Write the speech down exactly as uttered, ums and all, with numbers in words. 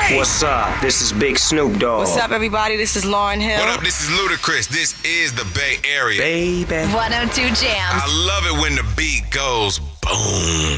Hey. What's up? This is Big Snoop Dogg. What's up, everybody? This is Lauryn Hill. What up? This is Ludacris. This is the Bay Area. Baby. one oh two Jams. I love it when the beat goes boom.